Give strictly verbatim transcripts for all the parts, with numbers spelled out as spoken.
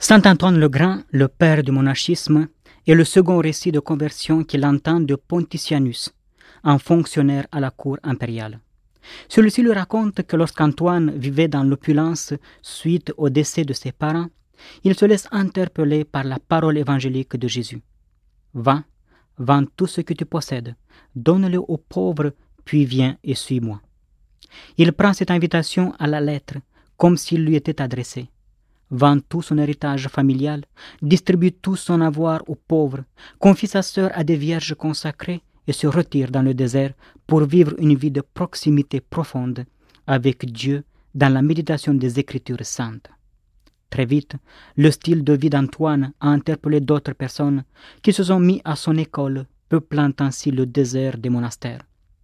Saint Antoine le Grand, le père du monachisme, est le second récit de conversion qu'il entend de Pontitianus, un fonctionnaire à la cour impériale. Celui-ci lui raconte que lorsqu'Antoine vivait dans l'opulence suite au décès de ses parents, il se laisse interpeller par la parole évangélique de Jésus. « Va, vends tout ce que tu possèdes, donne-le aux pauvres, puis viens et suis-moi. » Il prend cette invitation à la lettre, comme s'il lui était adressé. Vend tout son héritage familial, distribue tout son avoir aux pauvres, confie sa sœur à des vierges consacrées et se retire dans le désert pour vivre une vie de proximité profonde avec Dieu dans la méditation des Écritures saintes. Très vite, le style de vie d'Antoine a interpellé d'autres personnes qui se sont mis à son école, peuplant ainsi le désert des monastères.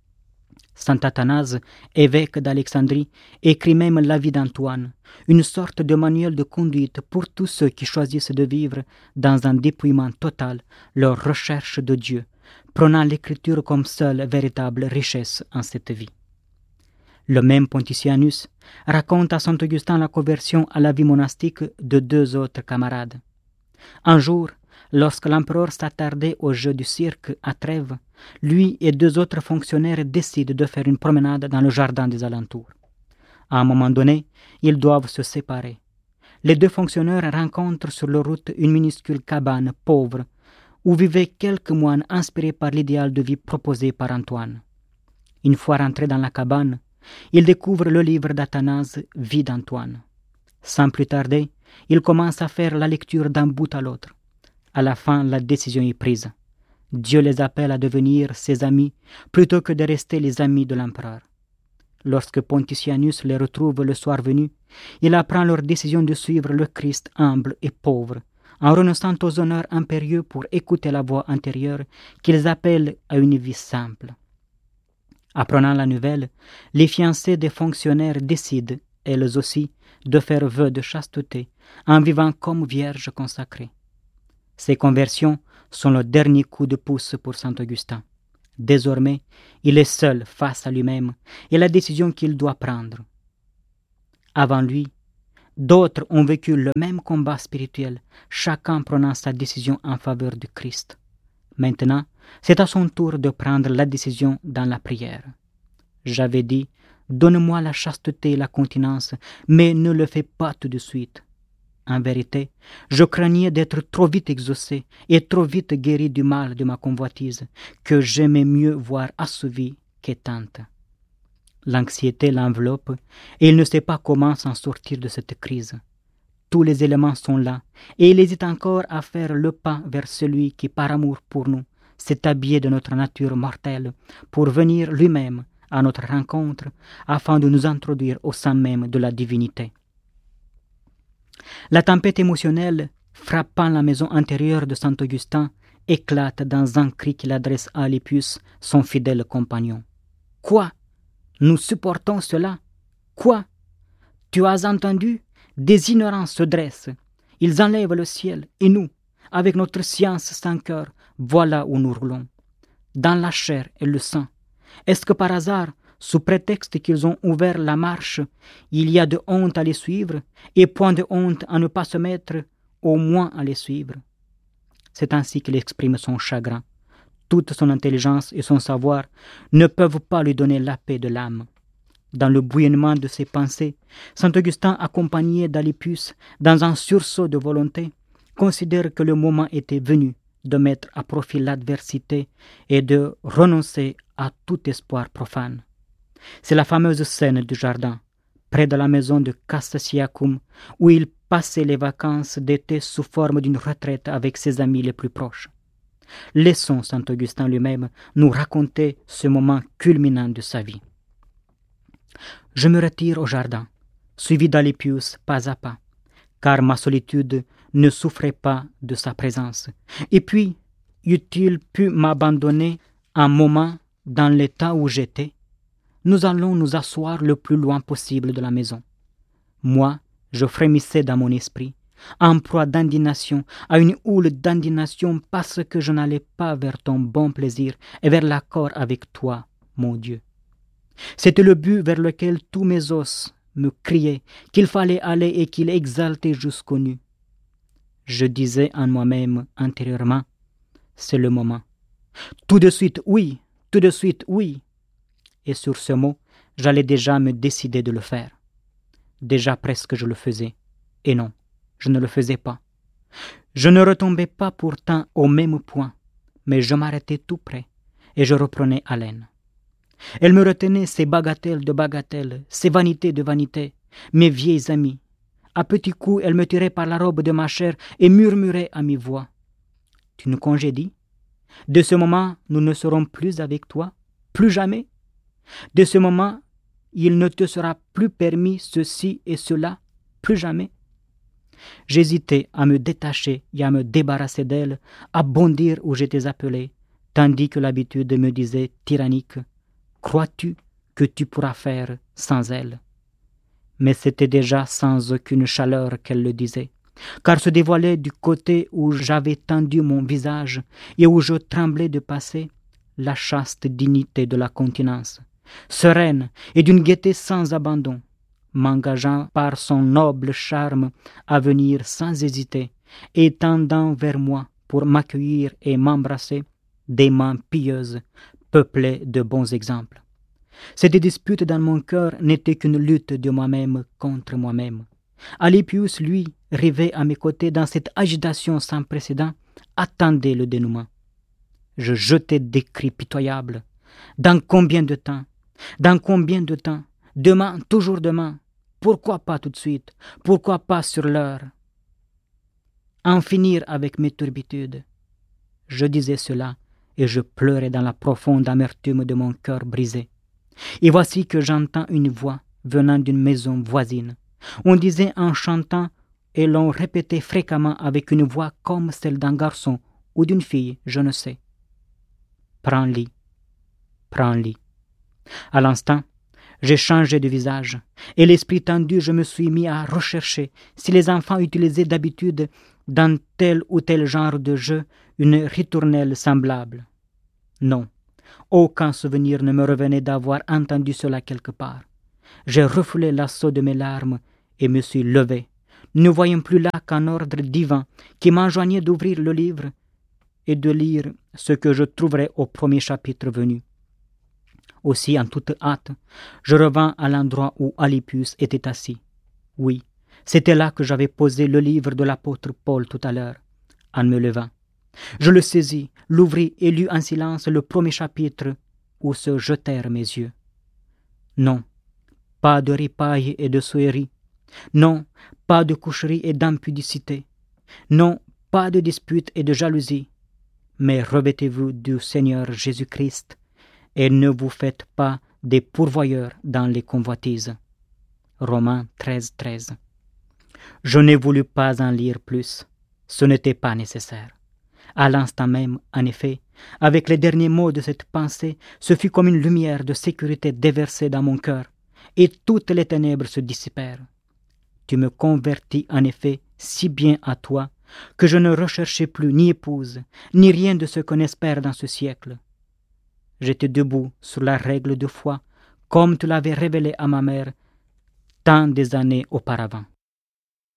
Saint Athanase, évêque d'Alexandrie, écrit même la vie d'Antoine, une sorte de manuel de conduite pour tous ceux qui choisissent de vivre dans un dépouillement total leur recherche de Dieu, prenant l'écriture comme seule véritable richesse en cette vie. Le même Pontitianus raconte à saint Augustin la conversion à la vie monastique de deux autres camarades. Un jour, lorsque l'empereur s'attardait au jeu du cirque à Trèves, lui et deux autres fonctionnaires décident de faire une promenade dans le jardin des alentours. À un moment donné, ils doivent se séparer. Les deux fonctionnaires rencontrent sur leur route une minuscule cabane pauvre où vivaient quelques moines inspirés par l'idéal de vie proposé par Antoine. Une fois rentrés dans la cabane, ils découvrent le livre d'Athanase, Vie d'Antoine. Sans plus tarder, ils commencent à faire la lecture d'un bout à l'autre. À la fin, la décision est prise. Dieu les appelle à devenir ses amis plutôt que de rester les amis de l'empereur. Lorsque Pontitianus les retrouve le soir venu, il apprend leur décision de suivre le Christ humble et pauvre, en renonçant aux honneurs impérieux pour écouter la voix intérieure qu'ils appellent à une vie simple. Apprenant la nouvelle, les fiancées des fonctionnaires décident, elles aussi, de faire vœu de chasteté en vivant comme vierges consacrées. Ces conversions sont le dernier coup de pouce pour saint Augustin. Désormais, il est seul face à lui-même et la décision qu'il doit prendre. Avant lui, d'autres ont vécu le même combat spirituel, chacun prenant sa décision en faveur du Christ. Maintenant, c'est à son tour de prendre la décision dans la prière. J'avais dit, donne-moi la chasteté et la continence, mais ne le fais pas tout de suite. En vérité, je craignais d'être trop vite exaucé et trop vite guéri du mal de ma convoitise, que j'aimais mieux voir assouvi qu'éteinte. L'anxiété l'enveloppe et il ne sait pas comment s'en sortir de cette crise. Tous les éléments sont là et il hésite encore à faire le pas vers celui qui, par amour pour nous, s'est habillé de notre nature mortelle pour venir lui-même à notre rencontre afin de nous introduire au sein même de la divinité. La tempête émotionnelle frappant la maison intérieure de saint Augustin éclate dans un cri qu'il adresse à Alypius, son fidèle compagnon. « Quoi? Nous supportons cela? Quoi? Tu as entendu? Des ignorants se dressent. Ils enlèvent le ciel, et nous, avec notre science sans cœur, voilà où nous roulons. Dans la chair et le sang. Est-ce que par hasard, sous prétexte qu'ils ont ouvert la marche, il y a de honte à les suivre, et point de honte à ne pas se mettre au moins à les suivre? » C'est ainsi qu'il exprime son chagrin. Toute son intelligence et son savoir ne peuvent pas lui donner la paix de l'âme. Dans le bouillonnement de ses pensées, saint Augustin, accompagné d'Alypius, dans un sursaut de volonté, considère que le moment était venu de mettre à profit l'adversité et de renoncer à tout espoir profane. C'est la fameuse scène du jardin, près de la maison de Cassasiacum, où il passait les vacances d'été sous forme d'une retraite avec ses amis les plus proches. Laissons saint Augustin lui-même nous raconter ce moment culminant de sa vie. Je me retire au jardin, suivi d'Alypius pas à pas, car ma solitude ne souffrait pas de sa présence. Et puis, eût-il pu m'abandonner un moment dans l'état où j'étais? Nous allons nous asseoir le plus loin possible de la maison. Moi, je frémissais dans mon esprit, en proie d'indignation, à une houle d'indignation parce que je n'allais pas vers ton bon plaisir et vers l'accord avec toi, mon Dieu. C'était le but vers lequel tous mes os me criaient qu'il fallait aller et qu'il exaltait jusqu'aux nues. Je disais en moi-même intérieurement, c'est le moment. Tout de suite, oui, tout de suite, oui. Et sur ce mot, j'allais déjà me décider de le faire. Déjà presque je le faisais. Et non, je ne le faisais pas. Je ne retombais pas pourtant au même point, mais je m'arrêtais tout près et je reprenais haleine. Elle me retenait ces bagatelles de bagatelles, ces vanités de vanités, mes vieilles amies. À petits coups, elle me tirait par la robe de ma chair et murmurait à mi-voix. « Tu nous congédies ? De ce moment, nous ne serons plus avec toi, plus jamais. De ce moment, il ne te sera plus permis ceci et cela, plus jamais. » J'hésitais à me détacher et à me débarrasser d'elle, à bondir où j'étais appelé, tandis que l'habitude me disait tyrannique, « Crois-tu que tu pourras faire sans elle ?» Mais c'était déjà sans aucune chaleur qu'elle le disait, car se dévoilait du côté où j'avais tendu mon visage et où je tremblais de passer la chaste dignité de la continence, sereine et d'une gaieté sans abandon, m'engageant par son noble charme à venir sans hésiter et tendant vers moi pour m'accueillir et m'embrasser des mains pieuses peuplées de bons exemples. Cette dispute dans mon cœur n'était qu'une lutte de moi-même contre moi-même. Alypius, lui, rêvait à mes côtés dans cette agitation sans précédent, attendait le dénouement. Je jetais des cris pitoyables. Dans combien de temps? Dans combien de temps? Demain, toujours demain. Pourquoi pas tout de suite? Pourquoi pas sur l'heure? En finir avec mes turbitudes. Je disais cela et je pleurais dans la profonde amertume de mon cœur brisé. Et voici que j'entends une voix venant d'une maison voisine. On disait en chantant et l'on répétait fréquemment avec une voix comme celle d'un garçon ou d'une fille, je ne sais. Prends-lit, prends-lit. À l'instant, j'ai changé de visage et l'esprit tendu, je me suis mis à rechercher si les enfants utilisaient d'habitude dans tel ou tel genre de jeu une ritournelle semblable. Non. Aucun souvenir ne me revenait d'avoir entendu cela quelque part. J'ai refoulé l'assaut de mes larmes et me suis levé, ne voyant plus là qu'un ordre divin qui m'enjoignait d'ouvrir le livre et de lire ce que je trouverais au premier chapitre venu. Aussi, en toute hâte, je revins à l'endroit où Alypius était assis. Oui, c'était là que j'avais posé le livre de l'apôtre Paul tout à l'heure, en me levant. Je le saisis, l'ouvris et lus en silence le premier chapitre où se jetèrent mes yeux. Non, pas de ripaille et de souillerie. Non, pas de coucherie et d'impudicité. Non, pas de dispute et de jalousie. Mais revêtez-vous du Seigneur Jésus-Christ et ne vous faites pas des pourvoyeurs dans les convoitises. Romains treize, treize. Je n'ai voulu pas en lire plus. Ce n'était pas nécessaire. À l'instant même, en effet, avec les derniers mots de cette pensée, ce fut comme une lumière de sécurité déversée dans mon cœur, et toutes les ténèbres se dissipèrent. Tu me convertis en effet si bien à toi, que je ne recherchais plus ni épouse, ni rien de ce qu'on espère dans ce siècle. J'étais debout sur la règle de foi, comme tu l'avais révélé à ma mère tant des années auparavant.